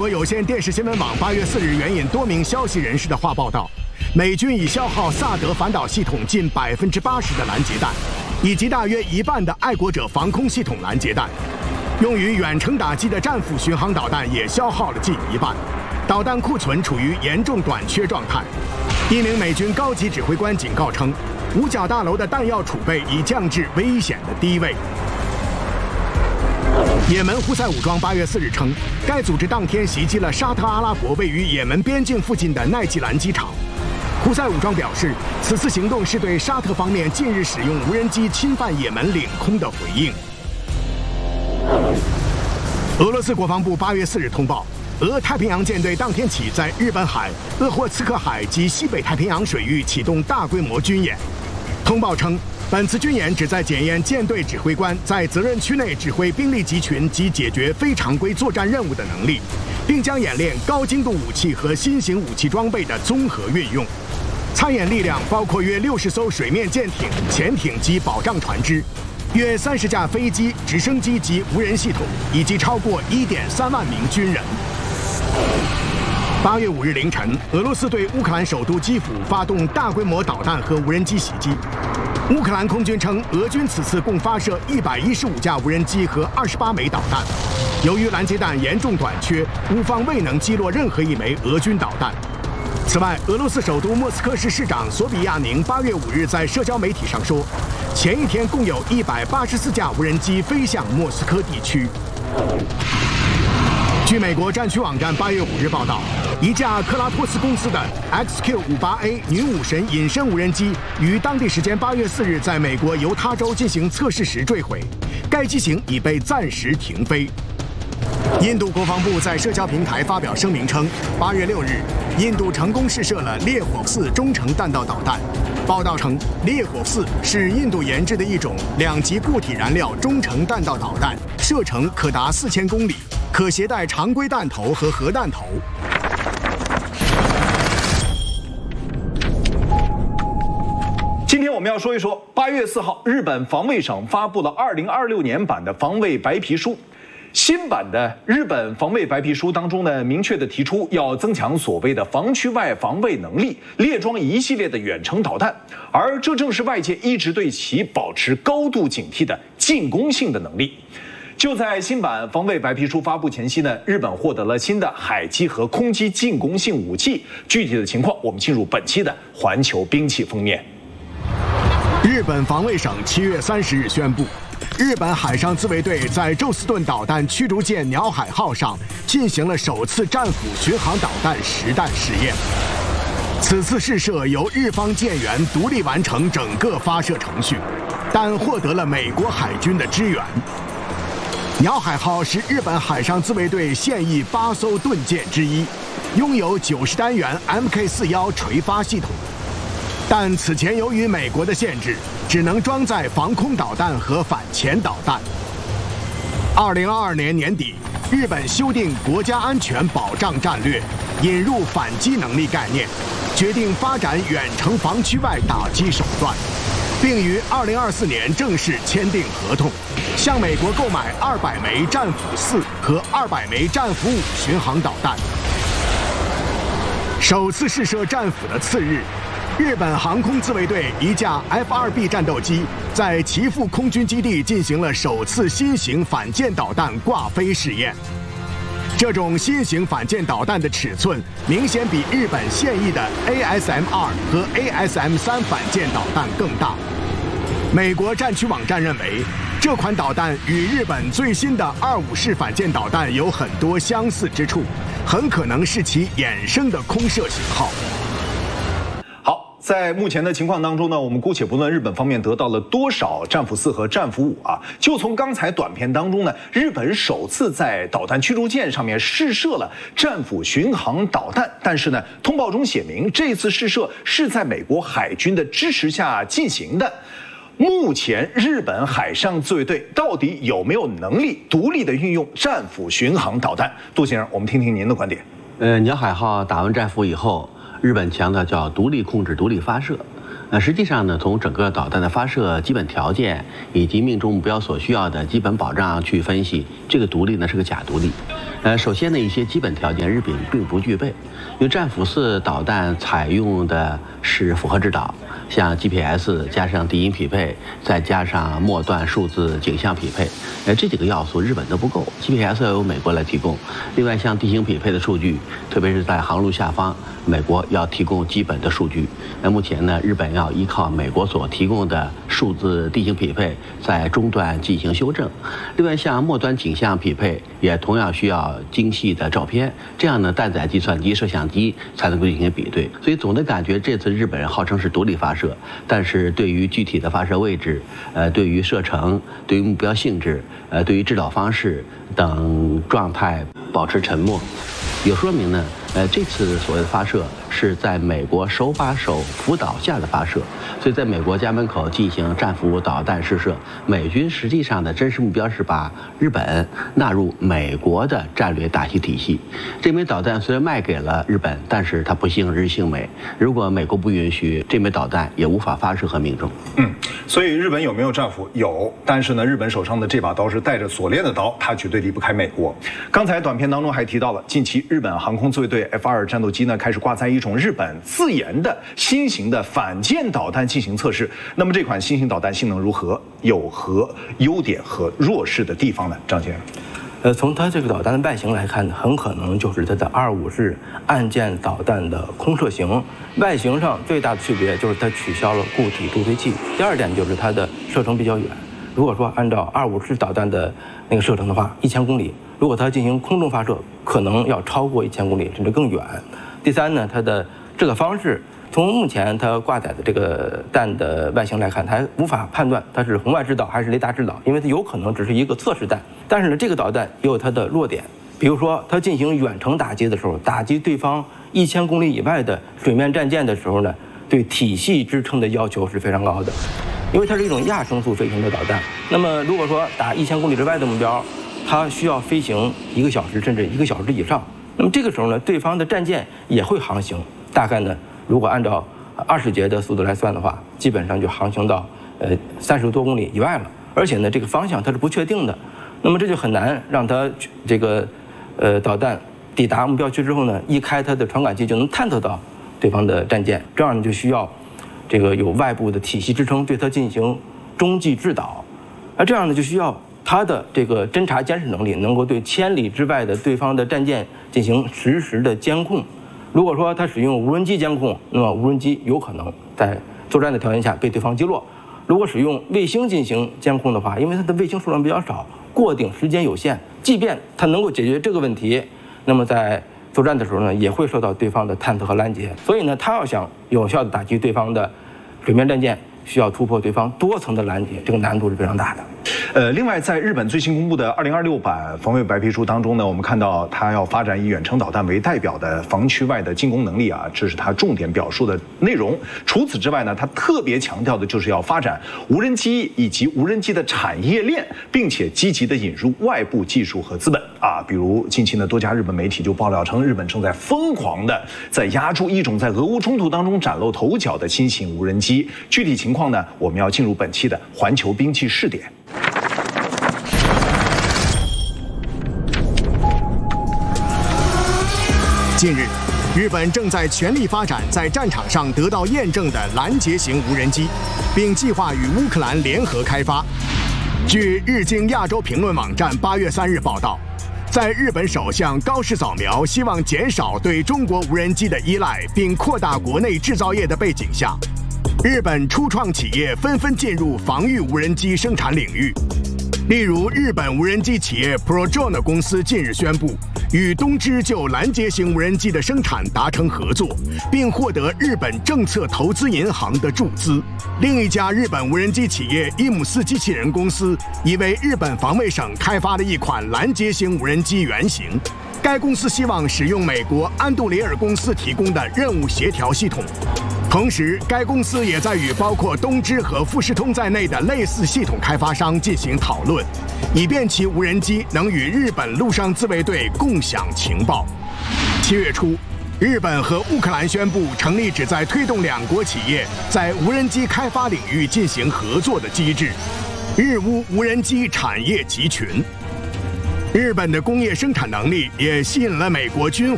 有线电视新闻网8月4日援引多名消息人士的话报道，美军已消耗萨德反导系统近80%的拦截弹，以及大约一半的爱国者防空系统拦截弹。用于远程打击的战斧巡航导弹也消耗了近一半，导弹库存处于严重短缺状态。一名美军高级指挥官警告称，五角大楼的弹药储备已降至危险的低位。也门胡塞武装8月4日称，该组织当天袭击了沙特阿拉伯位于也门边境附近的奈吉兰机场。胡塞武装表示，此次行动是对沙特方面近日使用无人机侵犯也门领空的回应。俄罗斯国防部8月4日通报，俄太平洋舰队当天起在日本海、鄂霍次克海及西北太平洋水域启动大规模军演。通报称，本次军演旨在检验舰队指挥官在责任区内指挥兵力集群及解决非常规作战任务的能力，并将演练高精度武器和新型武器装备的综合运用。参演力量包括约60艘水面舰艇、潜艇及保障船只，约30架飞机、直升机及无人系统，以及超过1.3万名军人。8月5日凌晨，俄罗斯对乌克兰首都基辅发动大规模导弹和无人机袭击。乌克兰空军称，俄军此次共发射115架无人机和28枚导弹。由于拦截弹严重短缺，乌方未能击落任何一枚俄军导弹。此外，俄罗斯首都莫斯科市市长索比亚宁8月5日在社交媒体上说，前一天共有184架无人机飞向莫斯科地区。据美国战区网站8月5日报道，一架克拉托斯公司的 XQ-58A 女武神隐身无人机于当地时间8月4日在美国犹他州进行测试时坠毁，该机型已被暂时停飞。印度国防部在社交平台发表声明称，8月6日，印度成功试射了烈火4中程弹道导弹。报道称，烈火4是印度研制的一种2级固体燃料中程弹道导弹，射程可达4000公里，可携带常规弹头和核弹头。 今天我们要说一说8月4号，日本防卫省发布了2026年版的防卫白皮书。新版的日本防卫白皮书当中呢，明确地提出要增强所谓的防区外防卫能力，列装一系列的远程导弹，而这正是外界一直对其保持高度警惕的进攻性的能力。就在新版防卫白皮书发布前夕呢，日本获得了新的海基和空基进攻性武器。具体的情况，我们进入本期的环球兵器封面。 日本防卫省7月30日宣布，日本海上自卫队在宙斯盾导弹驱逐舰鸟海号上进行了首次战斧巡航导弹实弹试验。此次试射由日方舰员独立完成整个发射程序，但获得了美国海军的支援。鸟海号是日本海上自卫队现役8艘盾舰之一，拥有90单元 Mk41垂发系统。但此前由于美国的限制，只能装载防空导弹和反潜导弹。2022年年底，日本修订国家安全保障战略，引入反击能力概念，决定发展远程防区外打击手段，并于2024年正式签订合同，向美国购买200枚战斧4和200枚战斧5巡航导弹。首次试射战斧的次日，日本航空自卫队一架 F-2B 战斗机在岐阜空军基地进行了首次新型反舰导弹挂飞试验。这种新型反舰导弹的尺寸明显比日本现役的 ASM-2和 ASM-3反舰导弹更大。美国战区网站认为，这款导弹与日本最新的25式反舰导弹有很多相似之处，很可能是其衍生的空射型号。 在目前的情况当中呢，我们姑且不论日本方面得到了多少战斧4和战斧5啊，就从刚才短片当中呢，日本首次在导弹驱逐舰上面试射了战斧巡航导弹，但是呢，通报中写明这次试射是在美国海军的支持下进行的。目前日本海上自卫队到底有没有能力独立的运用战斧巡航导弹？杜先生，我们听听您的观点。 鸟海号打完战斧以后，日本强调叫独立控制、独立发射。 实际上呢，从整个导弹的发射基本条件以及命中目标所需要的基本保障去分析，这个独立呢是个假独立。首先呢，一些基本条件日本并不具备，因为战斧4导弹采用的是复合制导，像 GPS 加上地音匹配，再加上末段数字景象匹配，这几个要素日本都不够 ，GPS 要由美国来提供。另外，像地形匹配的数据，特别是在航路下方，美国要提供基本的数据。目前呢，日本要依靠美国所提供的数字地形匹配，在中段进行修正。另外，像末端景象匹配，也同样需要精细的照片，这样呢，搭载计算机、摄像机才能够进行比对。所以总的感觉，这次日本号称是独立发射，但是对于具体的发射位置，对于射程、对于目标性质、对于制导方式等状态保持沉默，有说明呢。这次所谓的发射是在美国手把手辅导下的发射，所以在美国家门口进行战斧导弹试射。美军实际上的真实目标是把日本纳入美国的战略大气体系。这枚导弹虽然卖给了日本，但是它不姓日姓美。如果美国不允许，这枚导弹也无法发射和命中。 所以日本有没有战斧？有，但是呢，日本手上的这把刀是带着锁链的刀，它绝对离不开美国。刚才短片当中还提到了，近期日本航空自卫队F-2战斗机呢开始挂载一种日本自研的新型的反舰导弹进行测试。那么这款新型导弹性能如何？有何优点和弱势的地方呢？张先生。 从它这个导弹的外形来看，很可能就是它的25式岸舰导弹的空射型。外形上最大的区别就是它取消了固体助推器。第二点就是它的射程比较远。如果说按照25式导弹的那个射程的话，1000公里，如果它进行空中发射，可能要超过1000公里，甚至更远。第三呢，它的制导方式。从目前它挂载的这个弹的外形来看，它还无法判断它是红外制导还是雷达制导，因为它有可能只是一个测试弹。但是呢，这个导弹也有它的弱点，比如说它进行远程打击的时候，打击对方1000公里以外的水面战舰的时候呢，对体系支撑的要求是非常高的，因为它是一种亚声速飞行的导弹。那么如果说打1000公里之外的目标，它需要飞行1个小时甚至1个小时以上，那么这个时候呢，对方的战舰也会航行，大概呢。如果按照20节的速度来算的话，基本上就航行到30多公里以外了。而且呢，这个方向它是不确定的，那么这就很难让它这个导弹抵达目标区之后呢，一开它的传感器就能探测到对方的战舰。这样就需要这个有外部的体系支撑对它进行中继制导，而这样呢就需要它的这个侦察监视能力能够对千里之外的对方的战舰进行实时的监控。如果说它使用无人机监控，那么无人机有可能在作战的条件下被对方击落。如果使用卫星进行监控的话，因为它的卫星数量比较少，过顶时间有限，即便它能够解决这个问题，那么在作战的时候呢，也会受到对方的探测和拦截。所以呢，它要想有效的打击对方的水面战舰，需要突破对方多层的拦截，这个难度是非常大的。 另外，在日本最新公布的2026版防卫白皮书当中呢，我们看到它要发展以远程导弹为代表的防区外的进攻能力啊，这是它重点表述的内容。除此之外呢，它特别强调的就是要发展无人机以及无人机的产业链，并且积极的引入外部技术和资本啊。比如近期呢，多家日本媒体就爆料称，日本正在疯狂的在压住一种在俄乌冲突当中崭露头角的新型无人机。具体情况呢，我们要进入本期的环球兵器试点。 近日，日本正在全力发展在战场上得到验证的拦截型无人机，并计划与乌克兰联合开发。据日经亚洲评论网站8月3日报道，在日本首相高市早苗希望减少对中国无人机的依赖，并扩大国内制造业的背景下，日本初创企业纷纷进入防御无人机生产领域。例如，日本无人机企业 ProDrone 公司近日宣布，与东芝就拦截型无人机的生产达成合作，并获得日本政策投资银行的注资。另一家日本无人机企业伊姆斯机器人公司已为日本防卫省开发了一款拦截型无人机原型。该公司希望使用美国安杜雷尔公司提供的任务协调系统。同时，该公司也在与包括东芝和富士通在内的类似系统开发商进行讨论，以便其无人机能与日本陆上自卫队共享情报。7月初， 日本和乌克兰宣布成立旨在推动两国企业在无人机开发领域进行合作的机制，日乌无人机产业集群。日本的工业生产能力也吸引了美国军